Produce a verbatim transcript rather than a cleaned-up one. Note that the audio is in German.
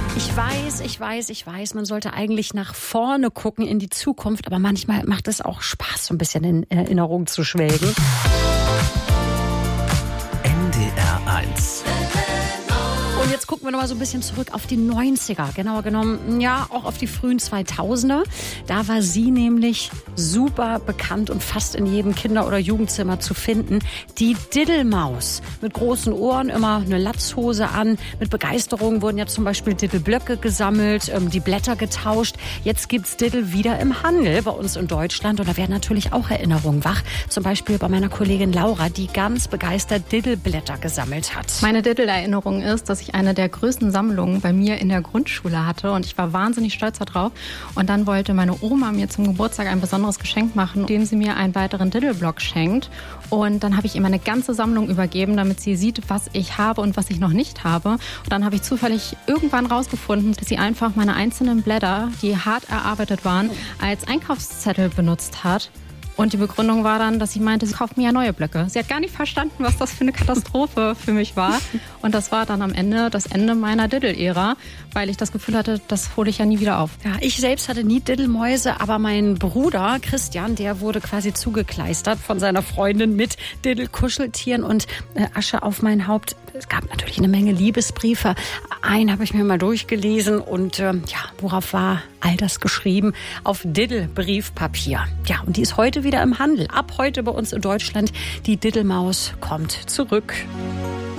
Ich weiß, ich weiß, ich weiß, man sollte eigentlich nach vorne gucken in die Zukunft, aber manchmal macht es auch Spaß, so ein bisschen in Erinnerung zu schwelgen. N D R eins. Und jetzt gucken wir noch mal so ein bisschen zurück auf die neunziger, genauer genommen, ja, auch auf die frühen zweitausender. Da war sie nämlich super bekannt und fast in jedem Kinder- oder Jugendzimmer zu finden. Die Diddelmaus. Mit großen Ohren, immer eine Latzhose an. Mit Begeisterung wurden ja zum Beispiel Diddelblöcke gesammelt, die Blätter getauscht. Jetzt gibt's Diddel wieder im Handel bei uns in Deutschland. Und da werden natürlich auch Erinnerungen wach. Zum Beispiel bei meiner Kollegin Laura, die ganz begeistert Diddelblätter gesammelt hat. Meine Diddel-Erinnerung ist, dass ich eine der größten Sammlungen bei mir in der Grundschule hatte und ich war wahnsinnig stolz darauf. Und dann wollte meine Oma mir zum Geburtstag ein besonderes Geschenk machen, indem sie mir einen weiteren Diddelblock schenkt. Und dann habe ich ihr meine ganze Sammlung übergeben, damit sie sieht, was ich habe und was ich noch nicht habe. Und dann habe ich zufällig irgendwann rausgefunden, dass sie einfach meine einzelnen Blätter, die hart erarbeitet waren, als Einkaufszettel benutzt hat. Und die Begründung war dann, dass sie meinte, sie kauft mir ja neue Blöcke. Sie hat gar nicht verstanden, was das für eine Katastrophe für mich war. Und das war dann am Ende das Ende meiner Diddle-Ära, weil ich das Gefühl hatte, das hole ich ja nie wieder auf. Ja, ich selbst hatte nie Diddelmäuse, aber mein Bruder Christian, der wurde quasi zugekleistert von seiner Freundin mit Diddel-Kuscheltieren und äh, Asche auf mein Haupt. Es gab natürlich eine Menge Liebesbriefe. Einen habe ich mir mal durchgelesen und äh, ja, worauf war all das geschrieben? Auf Diddle-Briefpapier. Ja, und die ist heute wieder im Handel. Ab heute bei uns in Deutschland. Die Diddelmaus kommt zurück.